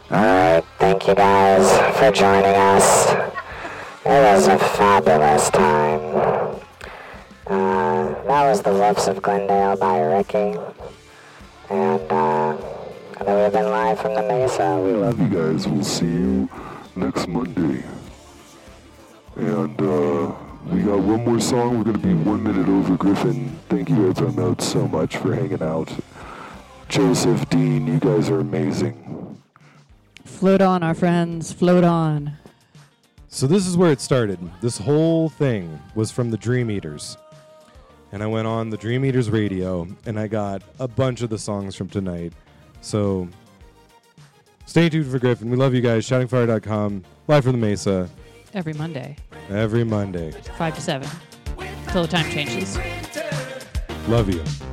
Alright, thank you guys for joining us. It was a fabulous time. That was The Wolves of Glendale by Ricky. And we've been live from the Mesa. We love you guys. We'll see you next Monday. And we got one more song. We're going to be 1 minute over Griffin. Thank you, FM Out, so much for hanging out. Joseph, Dean, you guys are amazing. Float on, our friends. Float on. So this is where it started. This whole thing was from the Dream Eaters. And I went on the Dream Eaters radio, and I got a bunch of the songs from tonight. So stay tuned for Griffin. We love you guys. ShoutingFire.com. Live from the Mesa. Every Monday. Every Monday. 5 to 7. Till the time changes. Love you.